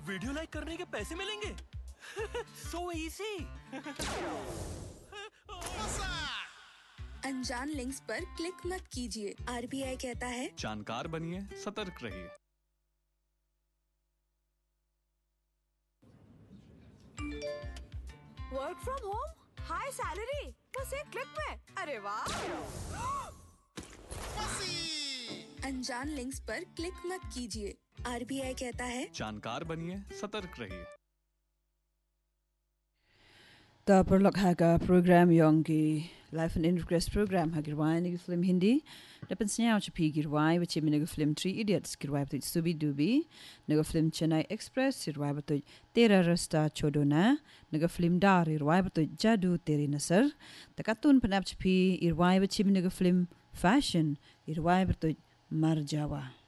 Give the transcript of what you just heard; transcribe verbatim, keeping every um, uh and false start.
Video like करने के पैसे मिलेंगे? So easy. अनजान लिंक्स पर क्लिक मत कीजिए। आरबीआई कहता है जानकार बनिए, सतर्क रहिए। Work from home, high salary, बस एक क्लिक में। अरे वाह! अनजान लिंक्स पर क्लिक मत कीजिए। आरबीआई कहता है जानकार बनिए, सतर्क रहिए। The Perlokhaga program yongi Life and Interest program hagirwai nigi film Hindi dapat snya chapi girwai bache nigi film Three Idiots girwai bato Subi Dubi nigi film Chennai Express girwai bato Tera Rasta Chodona nigi film Dar girwai bato Jadu Teri Nasar takatun panap chapi girwai bache nigi film Fashion girwai bato Marjawa.